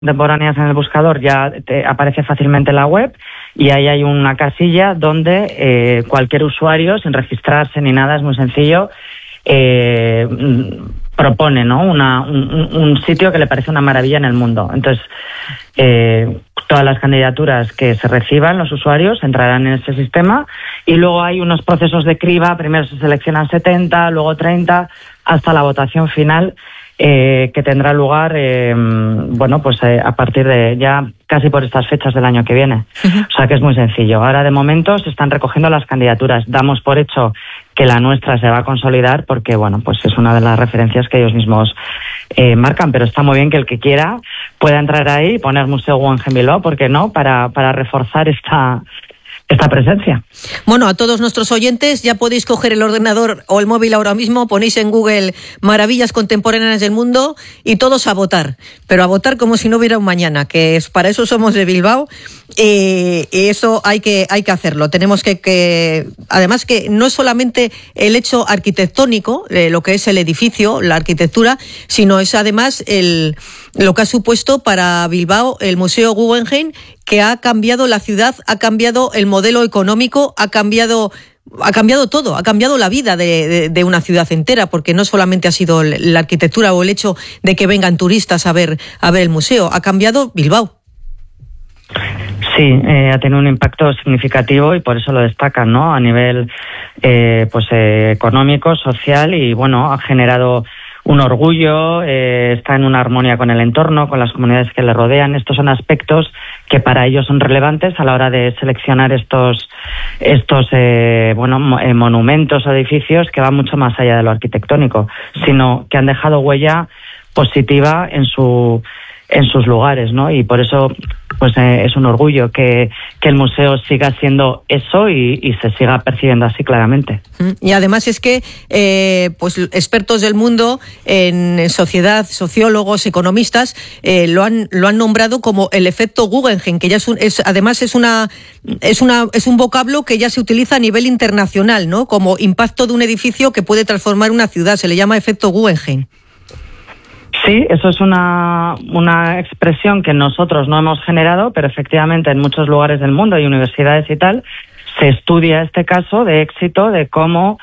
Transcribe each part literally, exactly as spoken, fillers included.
contemporáneas en el buscador ya te aparece fácilmente en la web, y ahí hay una casilla donde eh, cualquier usuario, sin registrarse ni nada, es muy sencillo, eh, propone, ¿no?, una, un, un sitio que le parece una maravilla en el mundo. Entonces, eh, todas las candidaturas que se reciban, los usuarios entrarán en ese sistema, y luego hay unos procesos de criba. Primero se seleccionan setenta, luego treinta, hasta la votación final, Eh, que tendrá lugar, eh, bueno, pues eh, a partir de ya casi por estas fechas del año que viene. Uh-huh. O sea que es muy sencillo. Ahora, de momento, se están recogiendo las candidaturas. Damos por hecho que la nuestra se va a consolidar porque, bueno, pues es una de las referencias que ellos mismos eh, marcan, pero está muy bien que el que quiera pueda entrar ahí y poner Museo Guggenheim Bilbao, ¿por qué no?, para, para reforzar esta... esta presencia. Bueno, a todos nuestros oyentes ya podéis coger el ordenador o el móvil ahora mismo, ponéis en Google Maravillas Contemporáneas del Mundo y todos a votar, pero a votar como si no hubiera un mañana, que es para eso somos de Bilbao, y eso hay que hay que hacerlo. Tenemos que, que además que no es solamente el hecho arquitectónico, eh, lo que es el edificio, la arquitectura, sino es además el lo que ha supuesto para Bilbao el Museo Guggenheim, que ha cambiado la ciudad, ha cambiado el modelo económico, ha cambiado ha cambiado todo, ha cambiado la vida de, de, de una ciudad entera, porque no solamente ha sido la arquitectura o el hecho de que vengan turistas a ver a ver el museo, ha cambiado Bilbao. Sí, eh, ha tenido un impacto significativo y por eso lo destacan, ¿no?, a nivel eh, pues eh, económico, social, y bueno, ha generado un orgullo, eh, está en una armonía con el entorno, con las comunidades que le rodean. Estos son aspectos que para ellos son relevantes a la hora de seleccionar estos estos eh, bueno mo- eh, monumentos o edificios que van mucho más allá de lo arquitectónico, sino que han dejado huella positiva en su en sus lugares, ¿no? Y por eso pues eh, es un orgullo que, que el museo siga siendo eso y, y se siga percibiendo así claramente. Y además es que eh, pues expertos del mundo en sociedad, sociólogos, economistas, eh, lo han lo han nombrado como el efecto Guggenheim, que ya es, un, es además es una es una es un vocablo que ya se utiliza a nivel internacional, ¿no?, como impacto de un edificio que puede transformar una ciudad. Se le llama efecto Guggenheim. Sí, eso es una, una expresión que nosotros no hemos generado, pero efectivamente en muchos lugares del mundo y universidades y tal se estudia este caso de éxito, de cómo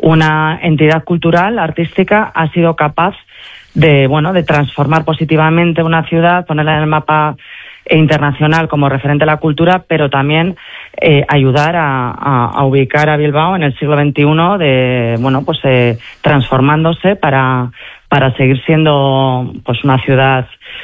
una entidad cultural, artística, ha sido capaz de, bueno, de transformar positivamente una ciudad, ponerla en el mapa internacional como referente a la cultura, pero también eh, ayudar a, a, a ubicar a Bilbao en el siglo veintiuno, de, bueno, pues eh, transformándose para para seguir siendo pues una ciudad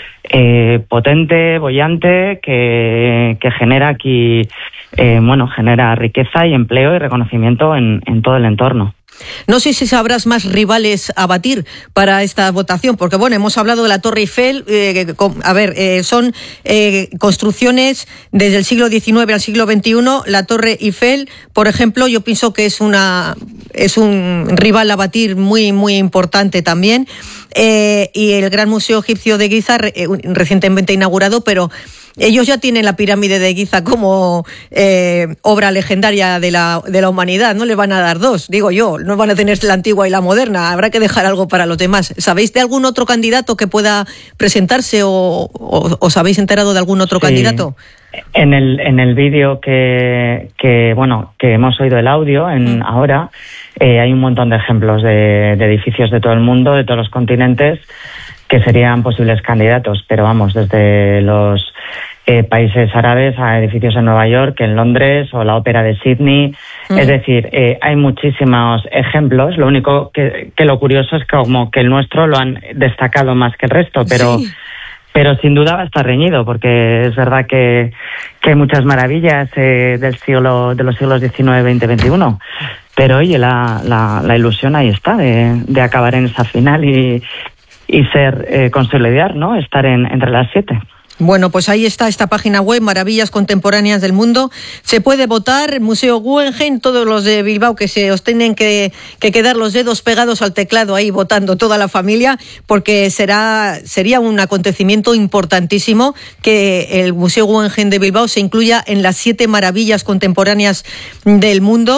eh, potente, boyante, que, que genera aquí, eh, bueno, genera riqueza y empleo y reconocimiento en, en todo el entorno. No sé si sabrás más rivales a batir para esta votación, porque bueno, hemos hablado de la Torre Eiffel, eh, con, a ver, eh, son eh, construcciones desde el siglo diecinueve al siglo veintiuno. La Torre Eiffel, por ejemplo, yo pienso que es una es un rival a batir muy muy importante también, eh, y el Gran Museo Egipcio de Giza, eh, recientemente inaugurado, pero ellos ya tienen la pirámide de Giza como eh, obra legendaria de la de la humanidad. No le van a dar dos, digo yo. No van a tener la antigua y la moderna. Habrá que dejar algo para los demás. ¿Sabéis de algún otro candidato que pueda presentarse o, o os habéis enterado de algún otro sí. candidato? En el en el vídeo que que bueno que hemos oído el audio en mm. ahora eh, hay un montón de ejemplos de, de edificios de todo el mundo, de todos los continentes, que serían posibles candidatos, pero vamos, desde los eh, países árabes a edificios en Nueva York, en Londres o la Ópera de Sydney. Mm. Es decir, eh, hay muchísimos ejemplos. Lo único que, que lo curioso es que como que el nuestro lo han destacado más que el resto, pero sí. pero sin duda va a estar reñido, porque es verdad que, que hay muchas maravillas eh, del siglo de los siglos diecinueve, veinte, veintiuno. Pero oye, la, la, la ilusión ahí está de, de acabar en esa final y y ser eh, consolidar, ¿no? Estar en, entre las siete. Bueno, pues ahí está esta página web, Maravillas Contemporáneas del Mundo. Se puede votar, Museo Guggenheim, todos los de Bilbao que se os tienen que, que quedar los dedos pegados al teclado ahí votando toda la familia, porque será sería un acontecimiento importantísimo que el Museo Guggenheim de Bilbao se incluya en las siete maravillas contemporáneas del mundo.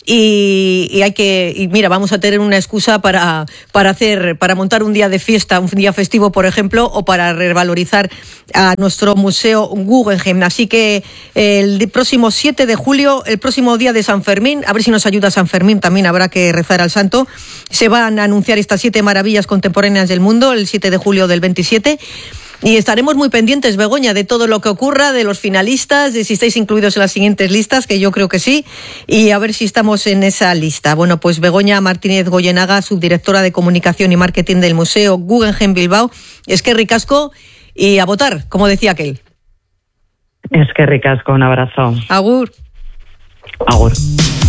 y, y hay que, y mira, vamos a tener una excusa para, para hacer, para montar un día de fiesta, un día festivo, por ejemplo, o para revalorizar a nuestro Museo Guggenheim. Así que el próximo siete de julio, el próximo día de San Fermín, a ver si nos ayuda San Fermín, también habrá que rezar al santo, se van a anunciar estas siete maravillas contemporáneas del mundo, el siete de julio del veintisiete. Y estaremos muy pendientes, Begoña, de todo lo que ocurra, de los finalistas, de si estáis incluidos en las siguientes listas, que yo creo que sí, y a ver si estamos en esa lista. Bueno, pues Begoña Martínez Goyenaga, subdirectora de Comunicación y Marketing del Museo Guggenheim Bilbao, es que ricasco y a votar, como decía aquel. Es que ricasco, un abrazo. Agur. Agur.